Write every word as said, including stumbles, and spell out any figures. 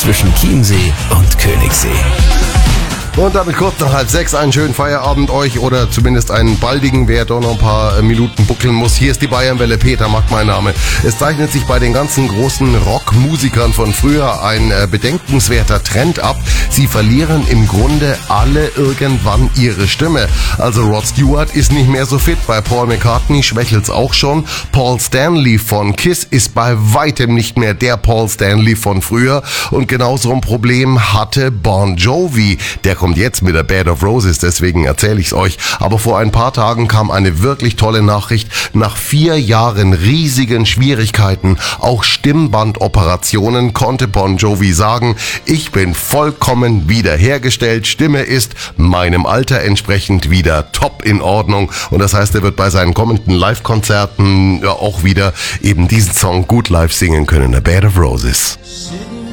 zwischen Chiemsee und Königssee. Und damit kurz nach halb sechs einen schönen Feierabend euch oder zumindest einen baldigen, wer doch noch ein paar Minuten buckeln muss. Hier ist die Bayernwelle, Peter Mack mein Name. Es zeichnet sich bei den ganzen großen Rockmusikern von früher ein äh, bedenkenswerter Trend ab. Sie verlieren im Grunde alle irgendwann ihre Stimme. Also Rod Stewart ist nicht mehr so fit, bei Paul McCartney schwächelt's auch schon. Paul Stanley von Kiss ist bei weitem nicht mehr der Paul Stanley von früher. Und genau so ein Problem hatte Bon Jovi. Der kommt jetzt mit der Bed of Roses, deswegen erzähle ich es euch. Aber vor ein paar Tagen kam eine wirklich tolle Nachricht. Nach vier Jahren riesigen Schwierigkeiten, auch Stimmbandoperationen, konnte Bon Jovi sagen, ich bin vollkommen wiederhergestellt. Stimme ist meinem Alter entsprechend wieder top in Ordnung. Und das heißt, er wird bei seinen kommenden Live-Konzerten ja auch wieder eben diesen Song gut live singen können, The Bed of Roses.